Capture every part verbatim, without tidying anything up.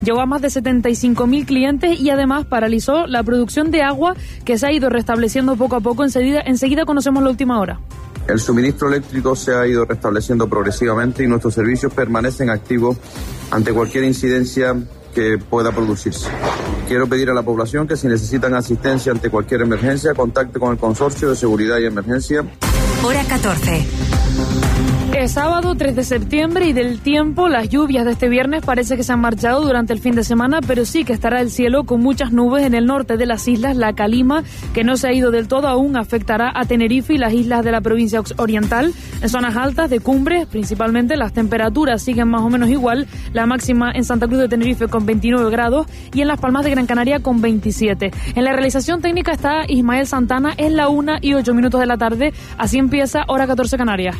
Llegó a más de setenta y cinco mil clientes y además paralizó la producción de agua que se ha ido restableciendo poco a poco. Enseguida, enseguida conocemos la última hora. El suministro eléctrico se ha ido restableciendo progresivamente y nuestros servicios permanecen activos ante cualquier incidencia que pueda producirse. Quiero pedir a la población que si necesitan asistencia ante cualquier emergencia, contacte con el Consorcio de Seguridad y Emergencia. Hora catorce. Es sábado tres de septiembre y del tiempo, las lluvias de este viernes parece que se han marchado durante el fin de semana, pero sí que estará el cielo con muchas nubes en el norte de las islas. La calima, que no se ha ido del todo aún, afectará a Tenerife y las islas de la provincia oriental. En zonas altas de cumbres, principalmente, las temperaturas siguen más o menos igual. La máxima en Santa Cruz de Tenerife con veintinueve grados y en Las Palmas de Gran Canaria con veintisiete. En la realización técnica está Ismael Santana. Es la una y ocho minutos de la tarde. Así empieza Hora catorce Canarias.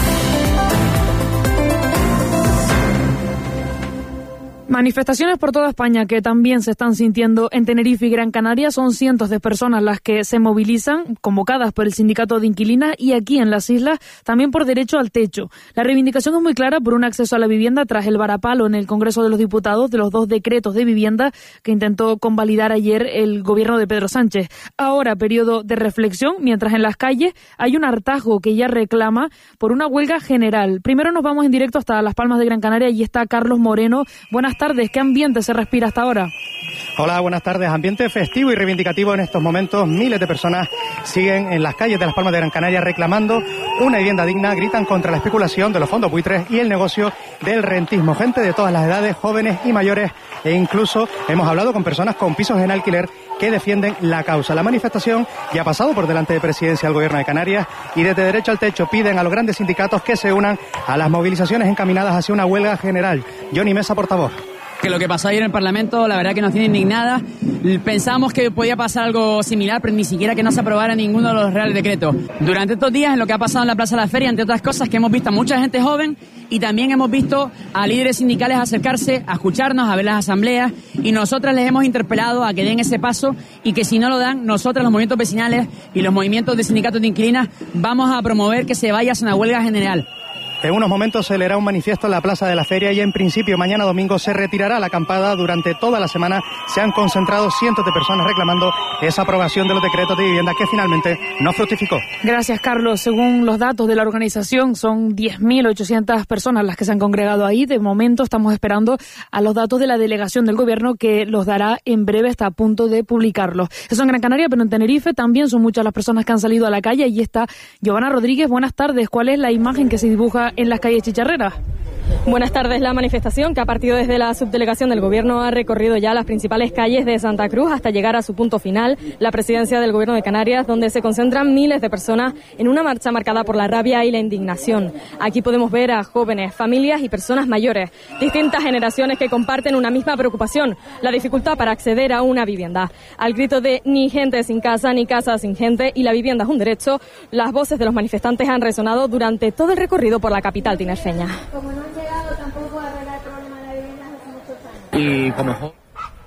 Manifestaciones por toda España que también se están sintiendo en Tenerife y Gran Canaria. Son cientos de personas las que se movilizan, convocadas por el sindicato de inquilinas y aquí en las islas también por derecho al techo. La reivindicación es muy clara por un acceso a la vivienda tras el varapalo en el Congreso de los Diputados de los dos decretos de vivienda que intentó convalidar ayer el gobierno de Pedro Sánchez. Ahora, periodo de reflexión, mientras en las calles hay un hartazgo que ya reclama por una huelga general. Primero nos vamos en directo hasta Las Palmas de Gran Canaria. Allí está Carlos Moreno. Buenas tardes. ¿Qué ambiente se respira hasta ahora? Hola, buenas tardes. Ambiente festivo y reivindicativo en estos momentos. Miles de personas siguen en las calles de Las Palmas de Gran Canaria reclamando una vivienda digna, gritan contra la especulación de los fondos buitres y el negocio del rentismo. Gente de todas las edades, jóvenes y mayores, e incluso hemos hablado con personas con pisos en alquiler que defienden la causa. La manifestación ya ha pasado por delante de Presidencia del Gobierno de Canarias y desde Derecho al Techo piden a los grandes sindicatos que se unan a las movilizaciones encaminadas hacia una huelga general. Johnny Mesa, portavoz. Que lo que pasó ayer en el Parlamento, la verdad que nos tiene indignada. Pensamos que podía pasar algo similar, pero ni siquiera que no se aprobara ninguno de los reales decretos. Durante estos días, en lo que ha pasado en la Plaza de la Feria, entre otras cosas, que hemos visto a mucha gente joven y también hemos visto a líderes sindicales acercarse, a escucharnos, a ver las asambleas, y nosotras les hemos interpelado a que den ese paso y que si no lo dan, nosotras, los movimientos vecinales y los movimientos de sindicatos de inquilinas, vamos a promover que se vaya a una huelga general. En unos momentos se leerá un manifiesto en la Plaza de la Feria y en principio mañana domingo se retirará la acampada. Durante toda la semana se han concentrado cientos de personas reclamando esa aprobación de los decretos de vivienda que finalmente no fructificó. Gracias, Carlos. Según los datos de la organización, son diez mil ochocientas personas las que se han congregado ahí. De momento estamos esperando a los datos de la delegación del gobierno que los dará en breve, está a punto de publicarlos. Eso en Gran Canaria, pero en Tenerife también son muchas las personas que han salido a la calle. Allí está Giovanna Rodríguez. Buenas tardes. ¿Cuál es la imagen que se dibuja en las calles chicharreras? Buenas tardes. La manifestación, que ha partido desde la subdelegación del Gobierno, ha recorrido ya las principales calles de Santa Cruz hasta llegar a su punto final, la presidencia del Gobierno de Canarias, donde se concentran miles de personas en una marcha marcada por la rabia y la indignación. Aquí podemos ver a jóvenes, familias y personas mayores, distintas generaciones que comparten una misma preocupación, la dificultad para acceder a una vivienda. Al grito de ni gente sin casa, ni casa sin gente y la vivienda es un derecho, las voces de los manifestantes han resonado durante todo el recorrido por la capital tinerfeña. Como no han llegado tampoco a arreglar el problema de la vivienda hace muchos años. Y como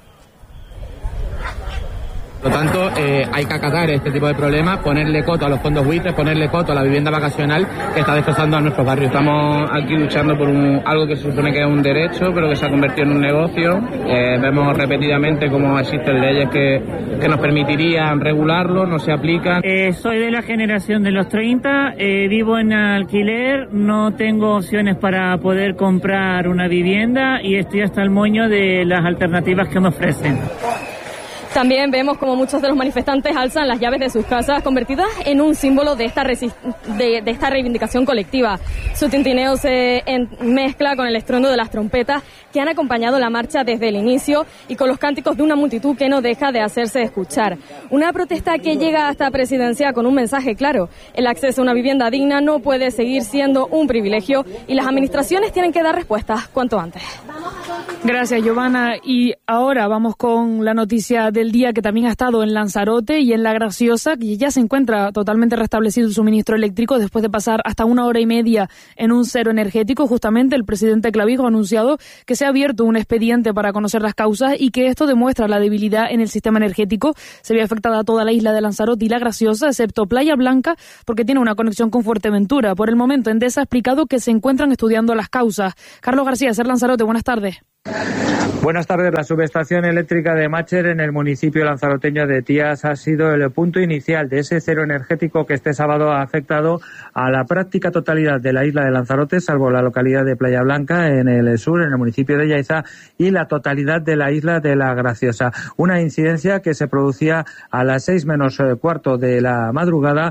por lo tanto, eh, hay que acatar este tipo de problemas, ponerle coto a los fondos buitres, ponerle coto a la vivienda vacacional que está destrozando a nuestros barrios. Estamos aquí luchando por un, algo que se supone que es un derecho, pero que se ha convertido en un negocio. Eh, vemos repetidamente cómo existen leyes que, que nos permitirían regularlo, no se aplican. Eh, soy de la generación de los treinta, eh, vivo en alquiler, no tengo opciones para poder comprar una vivienda y estoy hasta el moño de las alternativas que me ofrecen. También vemos como muchos de los manifestantes alzan las llaves de sus casas, convertidas en un símbolo de esta, resist- de, de esta reivindicación colectiva. Su tintineo se en- mezcla con el estruendo de las trompetas que han acompañado la marcha desde el inicio y con los cánticos de una multitud que no deja de hacerse escuchar. Una protesta que llega hasta Presidencia con un mensaje claro. El acceso a una vivienda digna no puede seguir siendo un privilegio y las administraciones tienen que dar respuestas cuanto antes. Gracias, Giovanna. Y ahora vamos con la noticia del día que también ha estado en Lanzarote y en La Graciosa, que ya se encuentra totalmente restablecido el suministro eléctrico después de pasar hasta una hora y media en un cero energético. Justamente el presidente Clavijo ha anunciado que se ha abierto un expediente para conocer las causas y que esto demuestra la debilidad en el sistema energético. Se ve afectada toda la isla de Lanzarote y La Graciosa, excepto Playa Blanca, porque tiene una conexión con Fuerteventura. Por el momento, Endesa ha explicado que se encuentran estudiando las causas. Carlos García, Ser Lanzarote, buenas tardes. Bueno, Buenas tardes. La subestación eléctrica de Mácher en el municipio lanzaroteño de Tías ha sido el punto inicial de ese cero energético que este sábado ha afectado a la práctica totalidad de la isla de Lanzarote, salvo la localidad de Playa Blanca en el sur, en el municipio de Yaiza, y la totalidad de la isla de La Graciosa. Una incidencia que se producía a las seis menos cuarto de la madrugada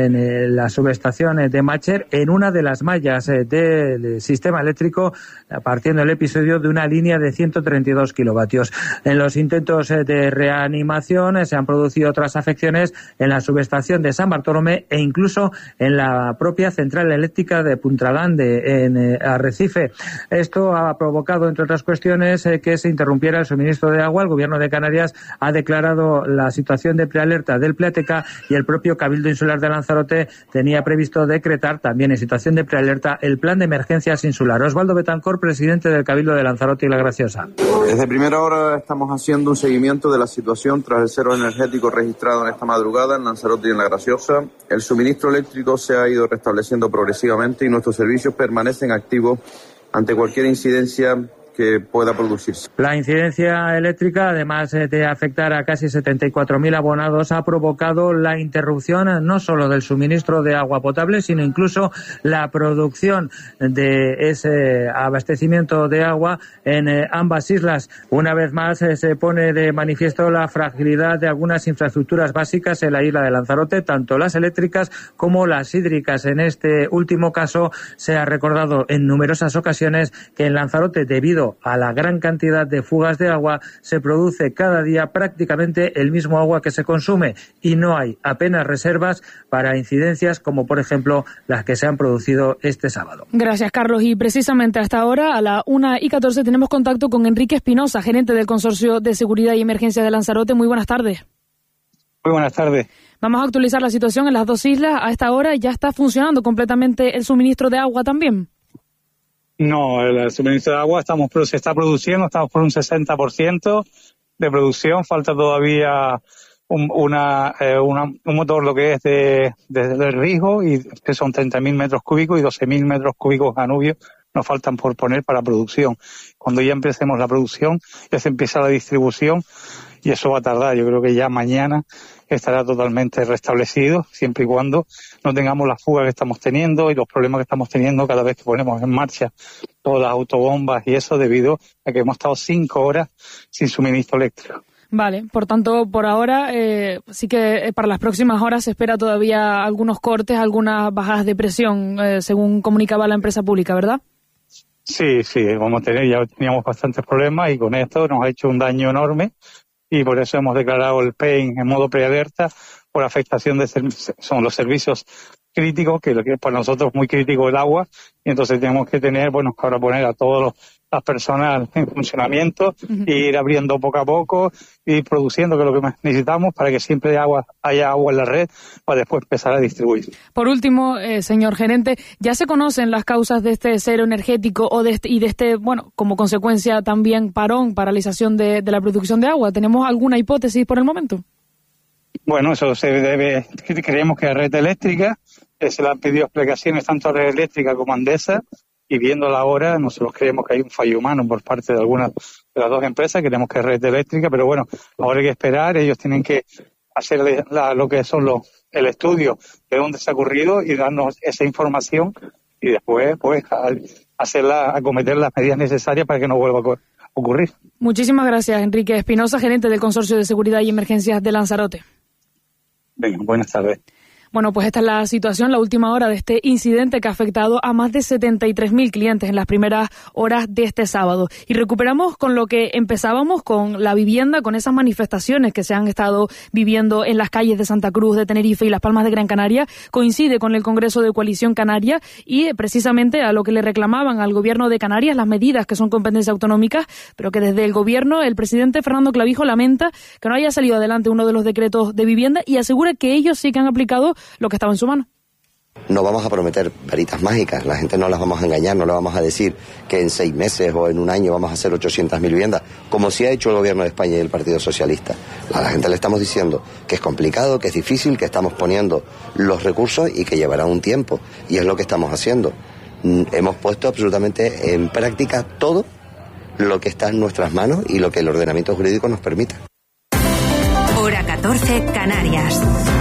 en la subestación de Mácher, en una de las mallas del sistema eléctrico, partiendo el episodio de una línea de ciento treinta y dos kilovatios. En los intentos de reanimación se han producido otras afecciones en la subestación de San Bartolomé e incluso en la propia central eléctrica de Puntralande, en Arrecife. Esto ha provocado, entre otras cuestiones, que se interrumpiera el suministro de agua. El Gobierno de Canarias ha declarado la situación de prealerta del Pleateca y el propio Cabildo Insular de Lanzarote tenía previsto decretar también en situación de prealerta el plan de emergencias insular. Osvaldo Betancor, presidente del Cabildo de Lanzarote y La Graciosa. Desde primera hora estamos haciendo un seguimiento de la situación tras el cero energético registrado en esta madrugada en Lanzarote y en La Graciosa. El suministro eléctrico se ha ido restableciendo progresivamente y nuestros servicios permanecen activos ante cualquier incidencia que pueda producirse. La incidencia eléctrica, además de afectar a casi setenta y cuatro mil abonados, ha provocado la interrupción no solo del suministro de agua potable, sino incluso la producción de ese abastecimiento de agua en eh, ambas islas. Una vez más eh, se pone de manifiesto la fragilidad de algunas infraestructuras básicas en la isla de Lanzarote, tanto las eléctricas como las hídricas. En este último caso se ha recordado en numerosas ocasiones que en Lanzarote, debido a la gran cantidad de fugas de agua, se produce cada día prácticamente el mismo agua que se consume y no hay apenas reservas para incidencias como, por ejemplo, las que se han producido este sábado. Gracias, Carlos. Y precisamente hasta ahora, a la una y catorce, tenemos contacto con Enrique Espinosa, gerente del Consorcio de Seguridad y Emergencias de Lanzarote. Muy buenas tardes. Muy buenas tardes. Vamos a actualizar la situación en las dos islas. A esta hora ya está funcionando completamente el suministro de agua también. No, el suministro de agua estamos se está produciendo, estamos por un sesenta por ciento de producción, falta todavía un, una, eh, una, un motor lo que es de, de, de riego, y que son treinta mil metros cúbicos y doce mil metros cúbicos anubios nos faltan por poner para producción. Cuando ya empecemos la producción, ya se empieza la distribución y eso va a tardar. Yo creo que ya mañana estará totalmente restablecido, siempre y cuando no tengamos la fuga que estamos teniendo y los problemas que estamos teniendo cada vez que ponemos en marcha todas las autobombas y eso, debido a que hemos estado cinco horas sin suministro eléctrico. Vale, por tanto, por ahora eh, sí que para las próximas horas se espera todavía algunos cortes, algunas bajadas de presión, eh, según comunicaba la empresa pública, ¿verdad? Sí, sí, vamos a tener, ya teníamos bastantes problemas y con esto nos ha hecho un daño enorme. Y por eso hemos declarado el P E I N en modo prealerta por afectación de servicios. Son los servicios críticos, que, que para nosotros es muy crítico el agua, y entonces tenemos que tener, bueno, ahora poner a todas las personas en funcionamiento, uh-huh. e ir abriendo poco a poco, y produciendo, que es lo que necesitamos para que siempre haya agua, haya agua en la red, para después empezar a distribuir. Por último, eh, señor gerente, ¿ya se conocen las causas de este cero energético o de este, y de este, bueno, como consecuencia también parón, paralización de, de la producción de agua? ¿Tenemos alguna hipótesis por el momento? Bueno, eso se debe, creemos que la red eléctrica, eh, se le han pedido explicaciones tanto a red eléctrica como a Endesa, y viéndola ahora, nosotros creemos que hay un fallo humano por parte de algunas de las dos empresas, creemos que es red eléctrica, pero bueno, ahora hay que esperar, ellos tienen que hacer la, lo que son los, el estudio de dónde se ha ocurrido y darnos esa información, y después, pues, a, hacerla, acometer las medidas necesarias para que no vuelva a ocurrir. Muchísimas gracias, Enrique Espinosa, gerente del Consorcio de Seguridad y Emergencias de Lanzarote. Venga, buenas tardes. Bueno, pues esta es la situación, la última hora de este incidente que ha afectado a más de setenta y tres mil clientes en las primeras horas de este sábado. Y recuperamos con lo que empezábamos, con la vivienda, con esas manifestaciones que se han estado viviendo en las calles de Santa Cruz, de Tenerife y Las Palmas de Gran Canaria. Coincide con el Congreso de Coalición Canaria y precisamente a lo que le reclamaban al Gobierno de Canarias, las medidas que son competencia autonómicas, pero que desde el Gobierno el presidente Fernando Clavijo lamenta que no haya salido adelante uno de los decretos de vivienda y asegura que ellos sí que han aplicado lo que estaba en su mano. No vamos a prometer varitas mágicas, la gente no las vamos a engañar, no le vamos a decir que en seis meses o en un año vamos a hacer ochocientas mil viviendas, como sí ha hecho el Gobierno de España y el Partido Socialista. A la gente le estamos diciendo que es complicado, que es difícil, que estamos poniendo los recursos y que llevará un tiempo, y es lo que estamos haciendo. Hemos puesto absolutamente en práctica todo lo que está en nuestras manos y lo que el ordenamiento jurídico nos permita. Hora catorce, Canarias.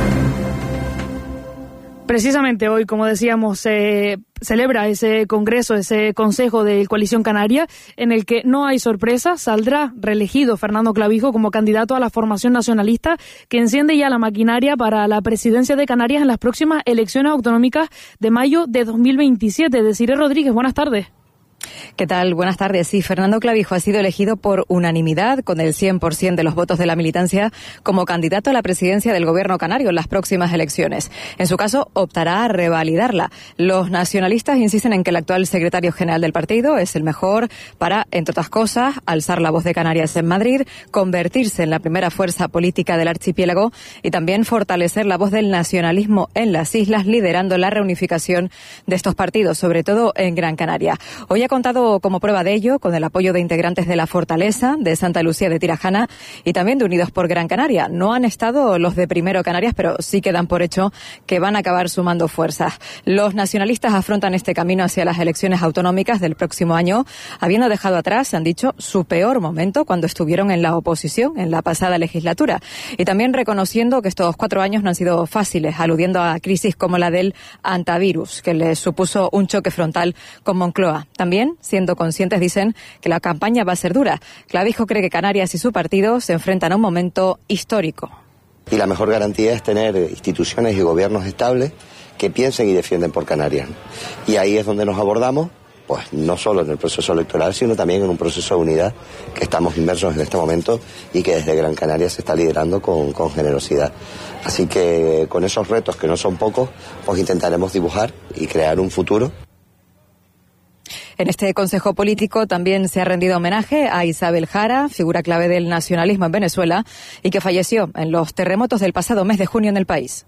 Precisamente hoy, como decíamos, se eh, celebra ese congreso, ese consejo de Coalición Canaria, en el que no hay sorpresa, saldrá reelegido Fernando Clavijo como candidato a la formación nacionalista que enciende ya la maquinaria para la presidencia de Canarias en las próximas elecciones autonómicas de mayo de dos mil veintisiete. Desiree Rodríguez, buenas tardes. ¿Qué tal? Buenas tardes. Sí, Fernando Clavijo ha sido elegido por unanimidad, con el cien por ciento de los votos de la militancia, como candidato a la presidencia del gobierno canario en las próximas elecciones. En su caso, optará a revalidarla. Los nacionalistas insisten en que el actual secretario general del partido es el mejor para, entre otras cosas, alzar la voz de Canarias en Madrid, convertirse en la primera fuerza política del archipiélago y también fortalecer la voz del nacionalismo en las islas, liderando la reunificación de estos partidos, sobre todo en Gran Canaria. Hoy ha contado como prueba de ello con el apoyo de integrantes de la Fortaleza, de Santa Lucía de Tirajana y también de Unidos por Gran Canaria. No han estado los de Primero Canarias, pero sí que dan por hecho que van a acabar sumando fuerzas. Los nacionalistas afrontan este camino hacia las elecciones autonómicas del próximo año, habiendo dejado atrás, han dicho, su peor momento cuando estuvieron en la oposición en la pasada legislatura. Y también reconociendo que estos cuatro años no han sido fáciles, aludiendo a crisis como la del antivirus, que les supuso un choque frontal con Moncloa. También, siendo conscientes, dicen que la campaña va a ser dura. Clavijo cree que Canarias y su partido se enfrentan a un momento histórico. Y la mejor garantía es tener instituciones y gobiernos estables que piensen y defienden por Canarias. Y ahí es donde nos abordamos, pues no solo en el proceso electoral, sino también en un proceso de unidad que estamos inmersos en este momento y que desde Gran Canaria se está liderando con, con generosidad. Así que con esos retos, que no son pocos, pues intentaremos dibujar y crear un futuro. En este consejo político también se ha rendido homenaje a Isabel Jara, figura clave del nacionalismo en Venezuela y que falleció en los terremotos del pasado mes de junio en el país.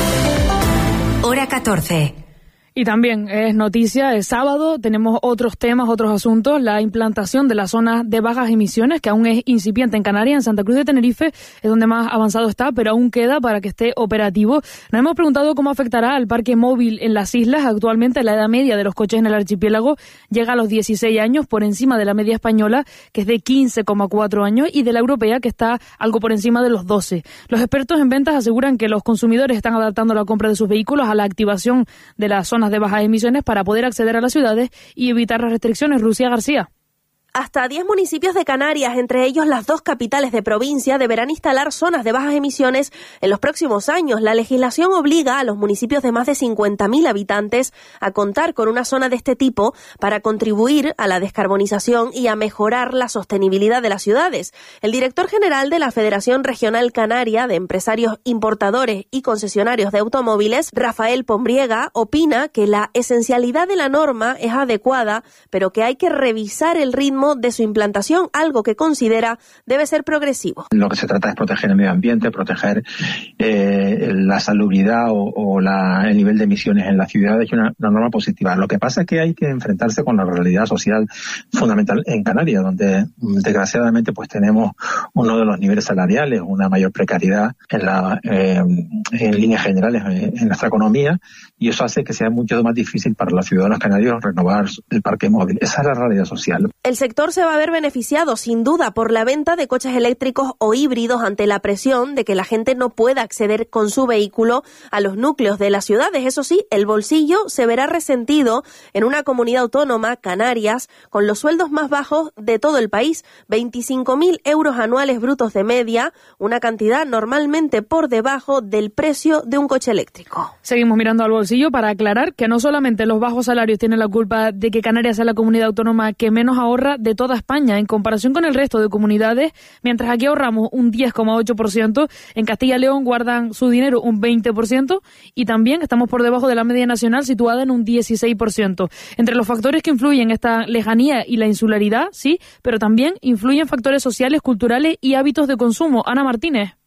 Hora catorce. Y también es noticia, es sábado, tenemos otros temas, otros asuntos, la implantación de la zona de bajas emisiones, que aún es incipiente en Canarias, en Santa Cruz de Tenerife, es donde más avanzado está, pero aún queda para que esté operativo. Nos hemos preguntado cómo afectará al parque móvil en las islas. Actualmente la edad media de los coches en el archipiélago llega a los dieciséis años, por encima de la media española, que es de quince coma cuatro años, y de la europea, que está algo por encima de los doce. Los expertos en ventas aseguran que los consumidores están adaptando la compra de sus vehículos a la activación de la zona de bajas emisiones para poder acceder a las ciudades y evitar las restricciones. Lucía García. Hasta diez municipios de Canarias, entre ellos las dos capitales de provincia, deberán instalar zonas de bajas emisiones en los próximos años. La legislación obliga a los municipios de más de cincuenta mil habitantes a contar con una zona de este tipo para contribuir a la descarbonización y a mejorar la sostenibilidad de las ciudades. El director general de la Federación Regional Canaria de Empresarios Importadores y Concesionarios de Automóviles, Rafael Pombriega, opina que la esencialidad de la norma es adecuada, pero que hay que revisar el ritmo de su implantación, algo que considera debe ser progresivo. Lo que se trata es proteger el medio ambiente, proteger eh, la salubridad o, o la, el nivel de emisiones en la ciudad. Es una, una norma positiva. Lo que pasa es que hay que enfrentarse con la realidad social fundamental en Canarias, donde desgraciadamente pues tenemos uno de los niveles salariales, una mayor precariedad en, la, eh, en líneas generales en, en nuestra economía, y eso hace que sea mucho más difícil para los ciudadanos canarios renovar el parque móvil. Esa es la realidad social. El sector se va a ver beneficiado, sin duda, por la venta de coches eléctricos o híbridos ante la presión de que la gente no pueda acceder con su vehículo a los núcleos de las ciudades. Eso sí, el bolsillo se verá resentido en una comunidad autónoma, Canarias, con los sueldos más bajos de todo el país, veinticinco mil euros anuales brutos de media, una cantidad normalmente por debajo del precio de un coche eléctrico. Seguimos mirando al bolsillo para aclarar que no solamente los bajos salarios tienen la culpa de que Canarias sea la comunidad autónoma que menos ahorra de toda España en comparación con el resto de comunidades. Mientras aquí ahorramos un diez coma ocho por ciento, en Castilla y León guardan su dinero un veinte por ciento y también estamos por debajo de la media nacional, situada en un dieciséis por ciento. Entre los factores que influyen esta lejanía y la insularidad, sí, pero también influyen factores sociales, culturales y hábitos de consumo. Ana Martínez.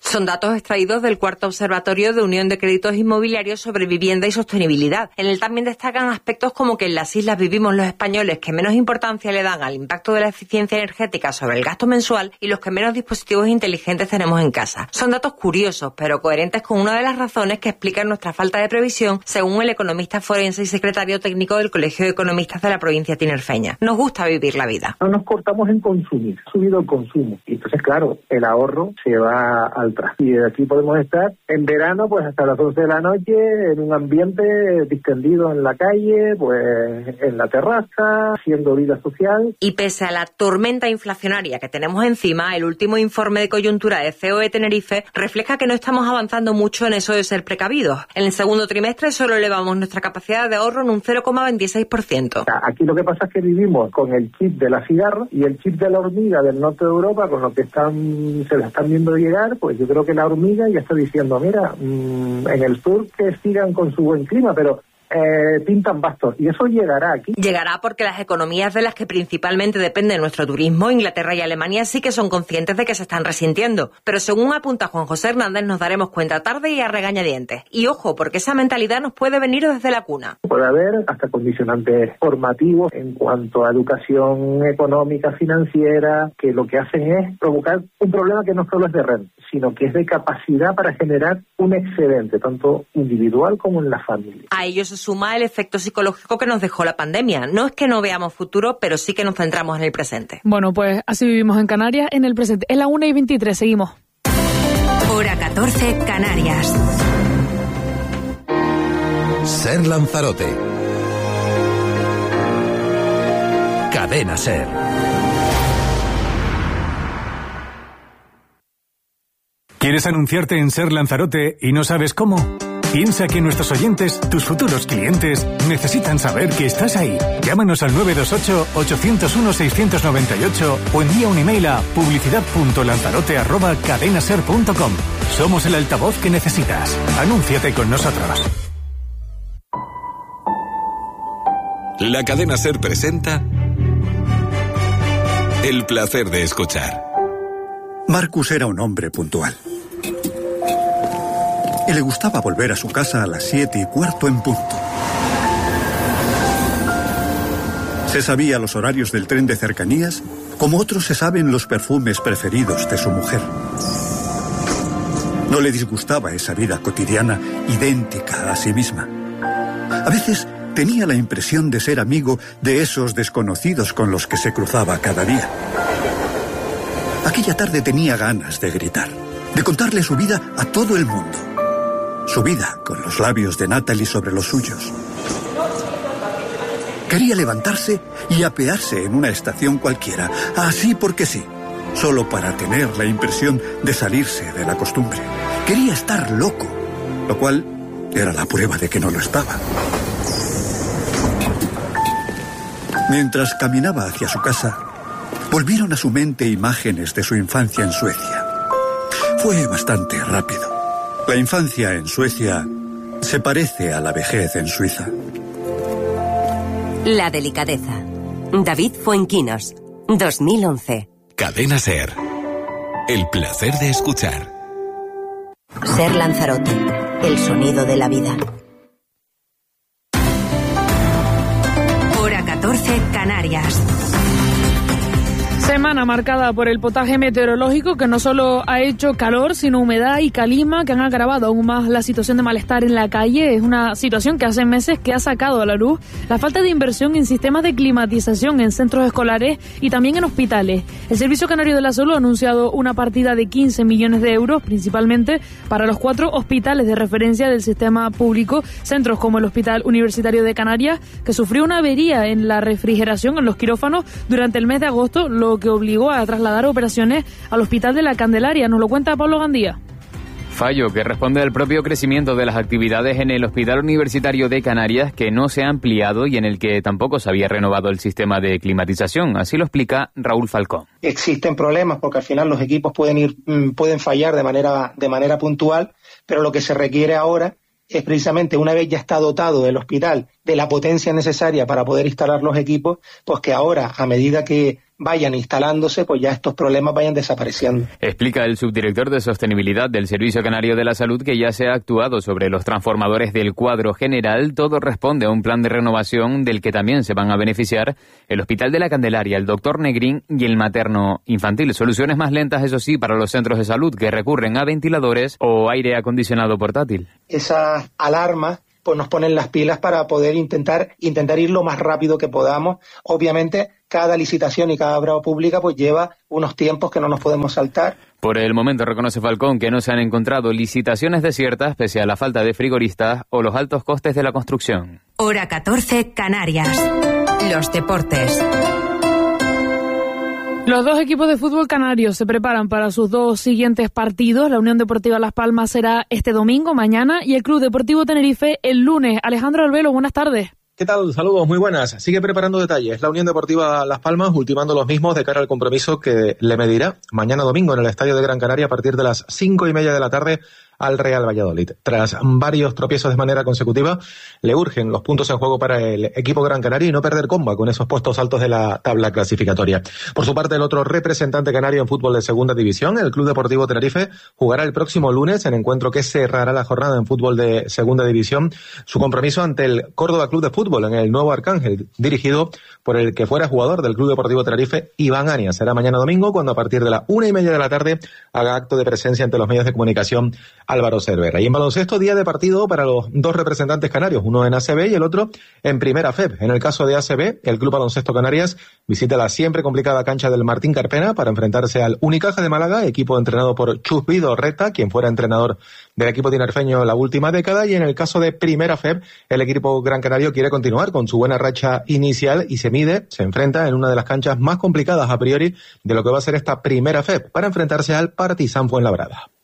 Son datos extraídos del cuarto Observatorio de Unión de Créditos Inmobiliarios sobre Vivienda y Sostenibilidad. En él también destacan aspectos como que en las islas vivimos los españoles que menos importancia le dan al impacto de la eficiencia energética sobre el gasto mensual y los que menos dispositivos inteligentes tenemos en casa. Son datos curiosos, pero coherentes con una de las razones que explican nuestra falta de previsión, según el economista forense y secretario técnico del Colegio de Economistas de la provincia tinerfeña. Nos gusta vivir la vida. No nos cortamos en consumir, ha subido el consumo. Y entonces, claro, el ahorro se va al traste. Y aquí podemos estar en verano, pues hasta las once de la noche, en un ambiente distendido en la calle, pues en la terraza, haciendo vida social. Y pese a la tormenta inflacionaria que tenemos encima, el último informe de coyuntura de C E O E Tenerife refleja que no estamos avanzando mucho en eso de ser precavidos. En el segundo trimestre solo elevamos nuestra capacidad de ahorro en un cero coma veintiséis por ciento. Aquí lo que pasa es que vivimos con el chip de la cigarra y el chip de la hormiga del norte de Europa, con lo que están se la están viendo llegar, pues yo creo que la hormiga ya está diciendo, mira, mmm, en el sur que sigan con su buen clima, pero Eh, pintan bastos, y eso llegará aquí. Llegará porque las economías de las que principalmente depende nuestro turismo, Inglaterra y Alemania, sí que son conscientes de que se están resintiendo. Pero según apunta Juan José Hernández, nos daremos cuenta tarde y a regañadientes. Y ojo, porque esa mentalidad nos puede venir desde la cuna. Puede haber hasta condicionantes formativos en cuanto a educación económica, financiera, que lo que hacen es provocar un problema que no solo es de renta, sino que es de capacidad para generar un excedente, tanto individual como en la familia. A ello se suma el efecto psicológico que nos dejó la pandemia. No es que no veamos futuro, pero sí que nos centramos en el presente. Bueno, pues así vivimos en Canarias, en el presente. Es la una y veintitrés, seguimos. Hora catorce, Canarias. Ser Lanzarote. Cadena Ser. ¿Quieres anunciarte en Ser Lanzarote y no sabes cómo? Piensa que nuestros oyentes, tus futuros clientes, necesitan saber que estás ahí. Llámanos al nueve dos ocho, ocho cero uno, seis nueve ocho o envía un email a publicidad punto lanzarote arroba cadenaser punto com. Somos el altavoz que necesitas. Anúnciate con nosotros. La Cadena Ser presenta El placer de escuchar. Marcus era un hombre puntual. Y le gustaba volver a su casa a las siete y cuarto en punto. Se sabía los horarios del tren de cercanías, como otros se saben los perfumes preferidos de su mujer. No le disgustaba esa vida cotidiana, idéntica a sí misma. A veces tenía la impresión de ser amigo de esos desconocidos con los que se cruzaba cada día. Aquella tarde tenía ganas de gritar, de contarle su vida a todo el mundo. Su vida con los labios de Natalie sobre los suyos. Quería levantarse y apearse en una estación cualquiera, así porque sí, solo para tener la impresión de salirse de la costumbre. Quería estar loco, lo cual era la prueba de que no lo estaba. Mientras caminaba hacia su casa, volvieron a su mente imágenes de su infancia en Suecia. Fue bastante rápido. La infancia en Suecia se parece a la vejez en Suiza. La delicadeza. David Fuenquinos, dos mil once. Cadena Ser. El placer de escuchar. Ser Lanzarote. El sonido de la vida. Hora catorce, Canarias. Semana marcada por el potaje meteorológico que no solo ha hecho calor, sino humedad y calima que han agravado aún más la situación de malestar en la calle. Es una situación que hace meses que ha sacado a la luz la falta de inversión en sistemas de climatización en centros escolares y también en hospitales. El Servicio Canario de la Salud ha anunciado una partida de quince millones de euros, principalmente para los cuatro hospitales de referencia del sistema público, centros como el Hospital Universitario de Canarias, que sufrió una avería en la refrigeración en los quirófanos durante el mes de agosto, lo que obligó a trasladar operaciones al Hospital de la Candelaria. Nos lo cuenta Pablo Gandía. Fallo que responde al propio crecimiento de las actividades en el Hospital Universitario de Canarias, que no se ha ampliado y en el que tampoco se había renovado el sistema de climatización. Así lo explica Raúl Falcón. Existen problemas porque al final los equipos pueden ir, pueden fallar de manera, de manera puntual, pero lo que se requiere ahora es precisamente, una vez ya está dotado el hospital de la potencia necesaria para poder instalar los equipos, pues que ahora, a medida que vayan instalándose, pues ya estos problemas vayan desapareciendo. Explica el subdirector de Sostenibilidad del Servicio Canario de la Salud que ya se ha actuado sobre los transformadores del cuadro general. Todo responde a un plan de renovación del que también se van a beneficiar el Hospital de la Candelaria, el Doctor Negrín y el Materno Infantil. Soluciones más lentas, eso sí, para los centros de salud que recurren a ventiladores o aire acondicionado portátil. Esas alarmas pues nos ponen las pilas para poder intentar intentar ir lo más rápido que podamos. Obviamente, cada licitación y cada obra pública pues lleva unos tiempos que no nos podemos saltar. Por el momento reconoce Falcón que no se han encontrado licitaciones desiertas pese a la falta de frigoristas o los altos costes de la construcción. Hora catorce, Canarias. Los deportes. Los dos equipos de fútbol canarios se preparan para sus dos siguientes partidos. La Unión Deportiva Las Palmas será este domingo, mañana, y el Club Deportivo Tenerife el lunes. Alejandro Albelo, buenas tardes. ¿Qué tal? Saludos, muy buenas. Sigue preparando detalles la Unión Deportiva Las Palmas, ultimando los mismos de cara al compromiso que le medirá mañana domingo en el Estadio de Gran Canaria a partir de las cinco y media de la tarde al Real Valladolid. Tras varios tropiezos de manera consecutiva, le urgen los puntos en juego para el equipo gran canario y no perder comba con esos puestos altos de la tabla clasificatoria. Por su parte, el otro representante canario en fútbol de segunda división, el Club Deportivo Tenerife, jugará el próximo lunes en encuentro que cerrará la jornada en fútbol de segunda división su compromiso ante el Córdoba Club de Fútbol en el Nuevo Arcángel, dirigido por el que fuera jugador del Club Deportivo Tenerife, Iván Anias. Será mañana domingo cuando a partir de la una y media de la tarde haga acto de presencia ante los medios de comunicación Álvaro Cervera. Y en baloncesto, día de partido para los dos representantes canarios, uno en A C B y el otro en Primera F E B. En el caso de A C B, el Club Baloncesto Canarias visita la siempre complicada cancha del Martín Carpena para enfrentarse al Unicaja de Málaga, equipo entrenado por Chus Vidorreta, quien fuera entrenador del equipo tinerfeño la última década. Y en el caso de Primera F E B, el equipo gran canario quiere continuar con su buena racha inicial y se mide, se enfrenta en una de las canchas más complicadas a priori de lo que va a ser esta Primera F E B para enfrentarse al Partizan Fuenlabrada.